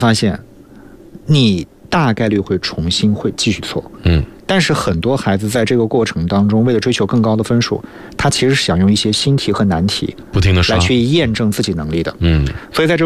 发现你大概率会重新会继续错。但是很多孩子在这个过程当中，为了追求更高的分数，他其实是想用一些新题和难题不停的来去验证自己能力的。所以在这个